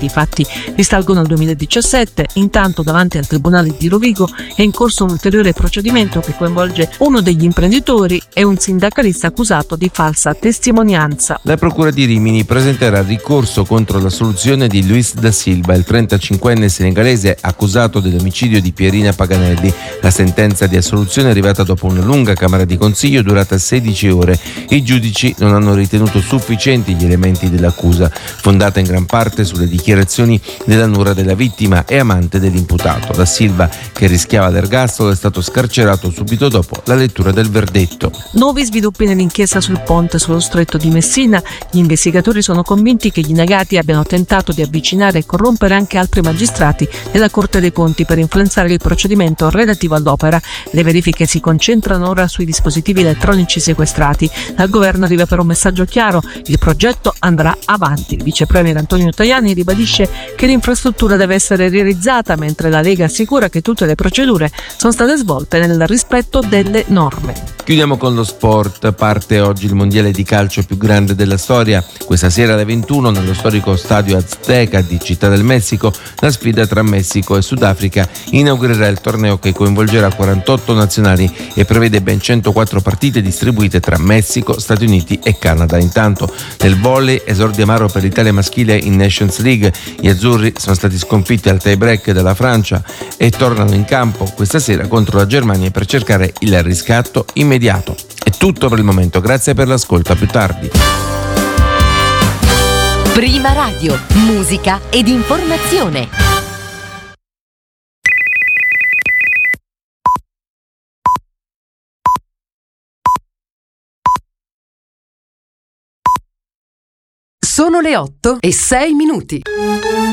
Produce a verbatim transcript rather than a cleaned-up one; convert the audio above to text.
I fatti risalgono al duemiladiciassette. Intanto davanti al tribunale di Rovigo è in corso un ulteriore procedimento che coinvolge uno degli imprenditori e un sindacalista accusato di falsa testimonianza. La procura di Rimini presenterà ricorso contro l'assoluzione di Luis da Silva, il trentacinquenne senegalese accusato dell'omicidio di Pierina Paganelli. La sentenza di assoluzione è arrivata dopo una lunga camera di consiglio durata sedici ore. I giudici non hanno ritenuto sufficienti gli elementi dell'accusa, fondata in gran parte sulle dichiarazioni della nuora della vittima e amante dell'imputato. Da Silva, che rischiava l'ergastolo, è stato scarcerato subito dopo la lettura del verdetto. Nuovi sviluppi nell'inchiesta sul ponte sullo stretto di Messina. Gli investigatori sono convinti che gli indagati abbiano tentato di avvicinare e corrompere anche altri magistrati della Corte dei Conti per influenzare il procedimento relativo all'opera. Le verifiche si concentrano ora sui dispositivi elettronici sequestrati. Dal governo arriva però un messaggio chiaro: il progetto andrà avanti. Il vice premier Antonio Tajani ribadisce che l'infrastruttura deve essere realizzata, mentre la Lega assicura che tutte le procedure sono state svolte nel rispetto delle norme. Chiudiamo con lo sport. Parte oggi il mondiale di calcio più grande della storia. Questa sera alle ventuno nello storico stadio Azteca di Città del Messico la sfida tra Messico e Sudafrica inaugurerà il torneo che coinvolgerà quarantotto nazionali e prevede ben centoquattro partite distribuite tra Messico, Stati Uniti e Canada. Intanto nel volley esordio amaro per l'Italia maschile in Nations League. Gli azzurri sono stati sconfitti al tie break dalla Francia e tornano in campo questa sera contro la Germania per cercare il riscatto immediato. È tutto per il momento, grazie per l'ascolto, a più tardi. Prima Radio, musica ed informazione. Sono le otto e sei minuti.